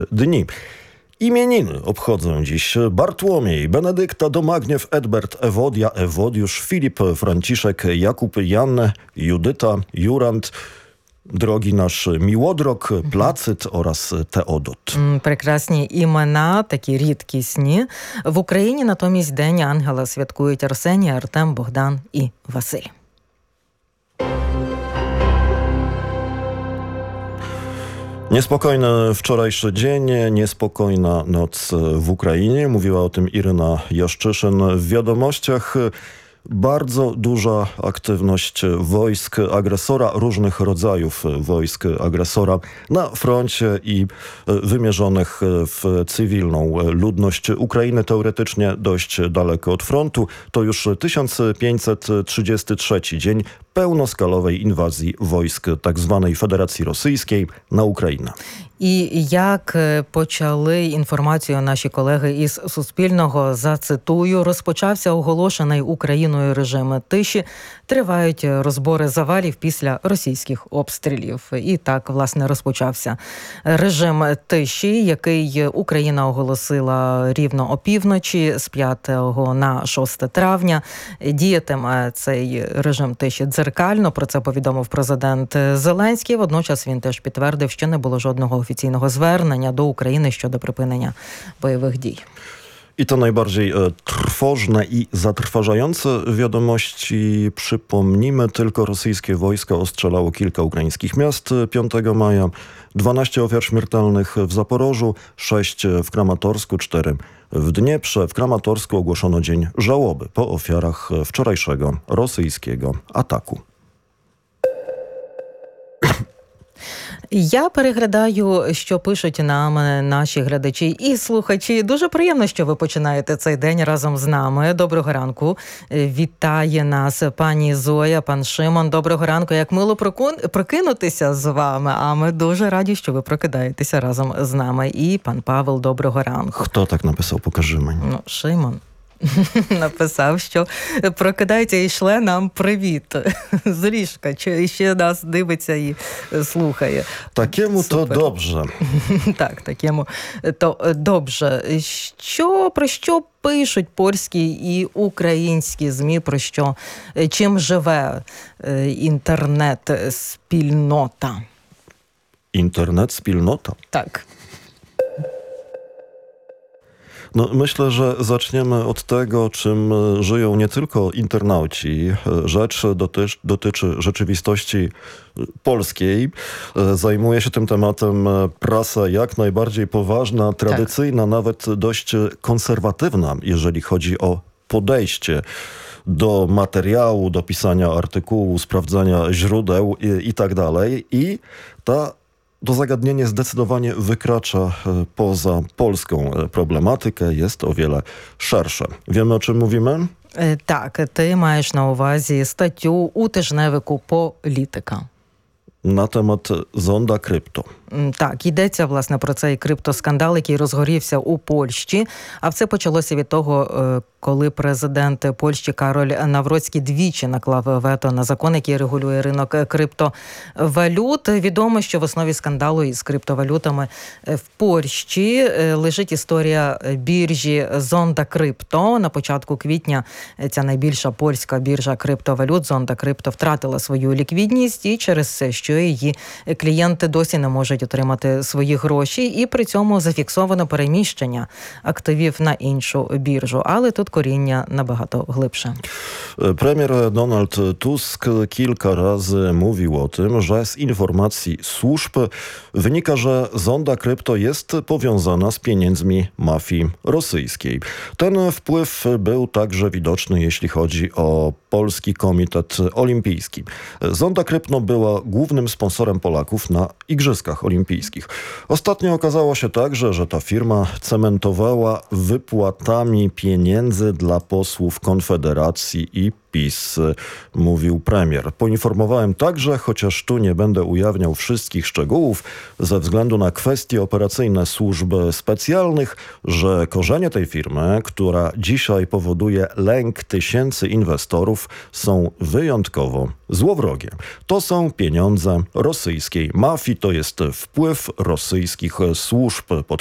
dni. Imieniny obchodzą dziś Bartłomiej, Benedykta, Domagniew, Edbert, Ewodia, Ewodiusz, Filip, Franciszek, Jakub, Jan, Judyta, Jurand, drogi nasz Miłodrok, Placyt oraz Теодот. Прекрасні імена, такі рідкісні. В Україні натомість День Ангела святкують Арсеній, Артем, Богдан і Василь. Niespokojny wczorajszy dzień, niespokojna noc w Ukrainie. Mówiła o tym Iryna Jaszczyszyn w wiadomościach. Bardzo duża aktywność wojsk agresora, różnych rodzajów wojsk agresora na froncie i wymierzonych w cywilną ludność Ukrainy, teoretycznie dość daleko od frontu. To już 1533 dzień pełnoskalowej inwazji wojsk tzw. Федерації Російської на Україну. І як почали інформацію наші колеги із Суспільного, зацитую, розпочався оголошений Україною режим тиші, тривають розбори завалів після російських обстрілів. І так, власне, розпочався режим тиші, який Україна оголосила рівно опівночі з 5 на 6 травня. Діятиме цей режим тиші дзеркально, про це повідомив президент Зеленський. Водночас він теж підтвердив, що не було жодного oficjalnego zwernienia do Ukrainy щодо припинення бойових дій. I to najbardziej trwożne i zatrważające wiadomości. Przypomnijmy, tylko rosyjskie wojska ostrzelało kilka ukraińskich miast 5 maja. 12 ofiar śmiertelnych w Zaporożu, 6 w Kramatorsku, 4 w Dnieprze. W Kramatorsku ogłoszono dzień żałoby po ofiarach wczorajszego rosyjskiego ataku. Я переглядаю, що пишуть нам наші глядачі і слухачі. Дуже приємно, що ви починаєте цей день разом з нами. Доброго ранку. Вітає нас пані Зоя, пан Шимон. Доброго ранку. Як мило прокинутися з вами, а ми дуже раді, що ви прокидаєтеся разом з нами. І пан Павел, доброго ранку. Хто так написав? Покажи мені. Шимон написав, що прокидається і шле нам привіт з ліжка, чи ще нас дивиться і слухає. Такому то добре. Так, такому то добре. Про що пишуть польські і українські ЗМІ, про що, чим живе інтернет-спільнота? Інтернет-спільнота? Так. No, myślę, że zaczniemy od tego, czym żyją nie tylko internauci. Rzecz dotyczy rzeczywistości polskiej. Zajmuje się tym tematem prasa jak najbardziej poważna, tradycyjna, nawet dość konserwatywna, jeżeli chodzi o podejście do materiału, do pisania artykułu, sprawdzania źródeł i tak dalej. I to zagadnienie zdecydowanie wykracza poza polską problematykę, jest o wiele szersze. Wiemy, o czym mówimy? Так, ти маєш на увазі статтю у тижневику «Політика». На temat Zonda Krypto. Так, йдеться, власне, про цей криптоскандал, який розгорівся у Польщі. А все почалося від того, коли президент Польщі Кароль Навроцький двічі наклав вето на закон, який регулює ринок криптовалют. Відомо, що в основі скандалу із криптовалютами в Польщі лежить історія біржі Zonda Krypto. На початку квітня ця найбільша польська біржа криптовалют Zonda Krypto втратила свою ліквідність, і через це, що її клієнти досі не можуть отримати свої гроші, і при цьому зафіксовано переміщення активів на іншу біржу. Але тут коріння набагато глибше. Premier Donald Tusk kilka razy mówił o tym, że z informacji służb wynika, że Zonda Krypto jest powiązana z pieniędzmi mafii rosyjskiej. Ten wpływ był także widoczny, jeśli chodzi o Polski Komitet Olimpijski. Zonda Krypto była głównym sponsorem Polaków na Igrzyskach Olimpijskich. Ostatnio okazało się także, że ta firma cementowała wypłatami pieniędzy dla posłów Konfederacji i PiS, mówił premier. Poinformowałem także, chociaż tu nie będę ujawniał wszystkich szczegółów, ze względu na kwestie operacyjne służb specjalnych, że korzenie tej firmy, która dzisiaj powoduje lęk tysięcy inwestorów, są wyjątkowo złowrogie. To są pieniądze rosyjskiej mafii, to jest wpływ rosyjskich służb,